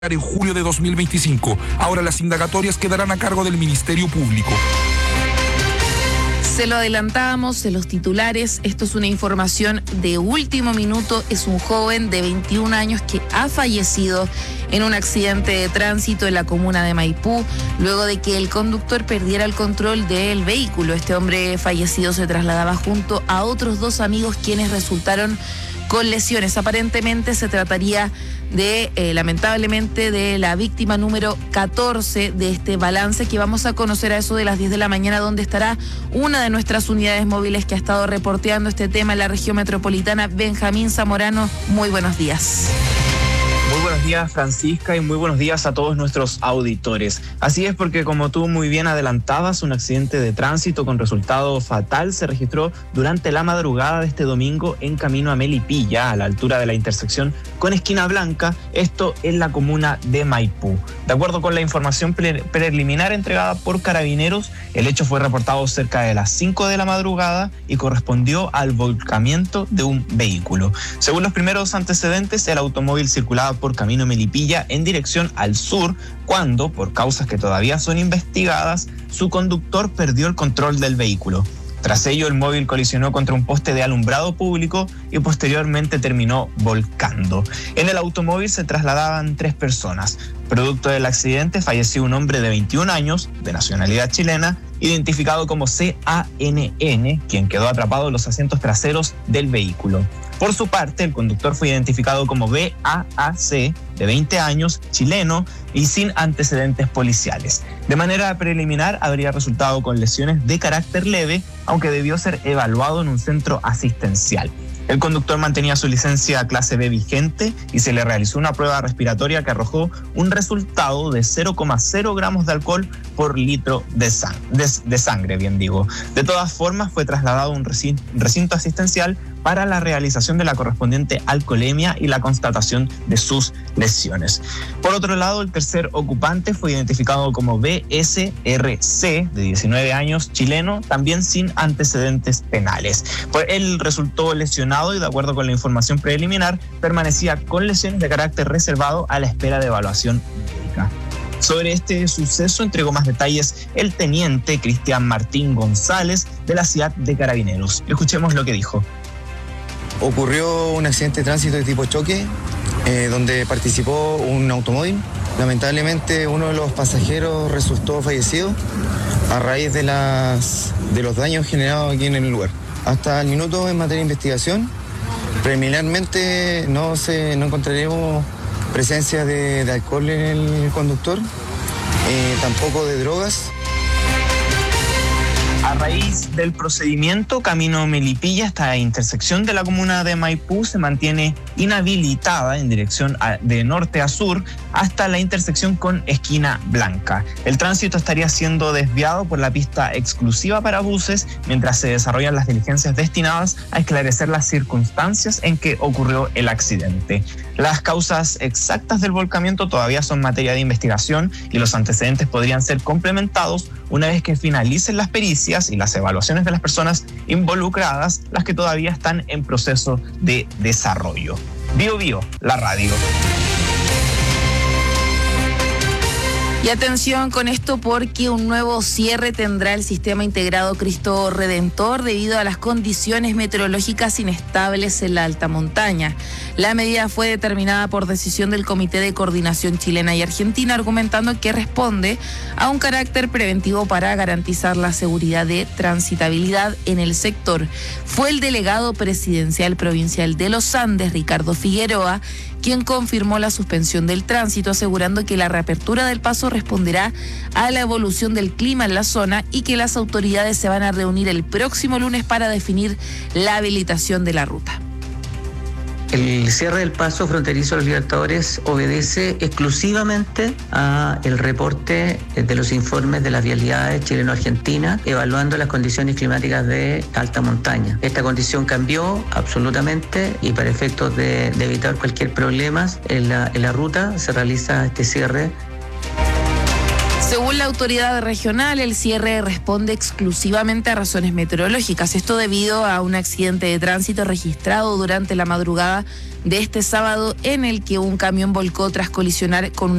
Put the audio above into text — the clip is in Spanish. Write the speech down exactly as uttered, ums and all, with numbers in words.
en julio de dos mil veinticinco. Ahora las indagatorias quedarán a cargo del Ministerio Público. Se lo adelantábamos en los titulares, esto es una información de último minuto, es un joven de veintiún años que ha fallecido en un accidente de tránsito en la comuna de Maipú, luego de que el conductor perdiera el control del vehículo. Este hombre fallecido se trasladaba junto a otros dos amigos quienes resultaron con lesiones. Aparentemente se trataría de, eh, lamentablemente, de la víctima número catorce de este balance que vamos a conocer a eso de las diez de la mañana, donde estará una de nuestras unidades móviles que ha estado reporteando este tema en la región metropolitana, Benjamín Zamorano. Muy buenos días. Muy buenos días, Francisca, y muy buenos días a todos nuestros auditores. Así es, porque como tú muy bien adelantabas, un accidente de tránsito con resultado fatal se registró durante la madrugada de este domingo en camino a Melipilla, a la altura de la intersección con Esquina Blanca, esto en la comuna de Maipú. De acuerdo con la información pre- preliminar entregada por Carabineros, el hecho fue reportado cerca de las cinco de la madrugada y correspondió al volcamiento de un vehículo. Según los primeros antecedentes, el automóvil circulaba por camino Melipilla en dirección al sur, cuando, por causas que todavía son investigadas, su conductor perdió el control del vehículo. Tras ello, el móvil colisionó contra un poste de alumbrado público y posteriormente terminó volcando. En el automóvil se trasladaban tres personas. Producto del accidente falleció un hombre de veintiún años, de nacionalidad chilena, identificado como C A N N, quien quedó atrapado en los asientos traseros del vehículo. Por su parte, el conductor fue identificado como B A A C, de veinte años, chileno y sin antecedentes policiales. De manera preliminar, habría resultado con lesiones de carácter leve, aunque debió ser evaluado en un centro asistencial. El conductor mantenía su licencia clase B vigente y se le realizó una prueba respiratoria que arrojó un resultado de cero coma cero gramos de alcohol por litro de, sang- de, de sangre, bien digo. De todas formas, fue trasladado a un recinto, recinto asistencial para la realización de la correspondiente alcoholemia y la constatación de sus lesiones. Por otro lado, el tercer ocupante fue identificado como B S R C, de diecinueve años, chileno, también sin antecedentes penales. Pues él resultó lesionado y, de acuerdo con la información preliminar, permanecía con lesiones de carácter reservado a la espera de evaluación médica. Sobre este suceso entregó más detalles el teniente Cristian Martín González de la ciudad de Carabineros. Escuchemos lo que dijo. Ocurrió un accidente de tránsito de tipo choque, eh, donde participó un automóvil. Lamentablemente, uno de los pasajeros resultó fallecido a raíz de, las, de los daños generados aquí en el lugar. Hasta el minuto, en materia de investigación, preliminarmente no, se, no encontraremos presencia de, de alcohol en el conductor, eh, tampoco de drogas. A raíz del procedimiento, camino Melipilla hasta la intersección de la comuna de Maipú se mantiene inhabilitada en dirección a, de norte a sur hasta la intersección con Esquina Blanca. El tránsito estaría siendo desviado por la pista exclusiva para buses mientras se desarrollan las diligencias destinadas a esclarecer las circunstancias en que ocurrió el accidente. Las causas exactas del volcamiento todavía son materia de investigación y los antecedentes podrían ser complementados una vez que finalicen las pericias y las evaluaciones de las personas involucradas, las que todavía están en proceso de desarrollo. Bio Bio, la radio. Y atención con esto, porque un nuevo cierre tendrá el sistema integrado Cristo Redentor debido a las condiciones meteorológicas inestables en la alta montaña. La medida fue determinada por decisión del Comité de Coordinación Chilena y Argentina, argumentando que responde a un carácter preventivo para garantizar la seguridad de transitabilidad en el sector. Fue el delegado presidencial provincial de los Andes, Ricardo Figueroa, quien confirmó la suspensión del tránsito, asegurando que la reapertura del paso responderá a la evolución del clima en la zona y que las autoridades se van a reunir el próximo lunes para definir la habilitación de la ruta. El cierre del paso fronterizo de los Libertadores obedece exclusivamente a el reporte de los informes de las vialidades chileno-argentina evaluando las condiciones climáticas de alta montaña. Esta condición cambió absolutamente y para efectos de, de evitar cualquier problema en la, en la ruta se realiza este cierre. Según la autoridad regional, el cierre responde exclusivamente a razones meteorológicas. Esto debido a un accidente de tránsito registrado durante la madrugada de este sábado en el que un camión volcó tras colisionar con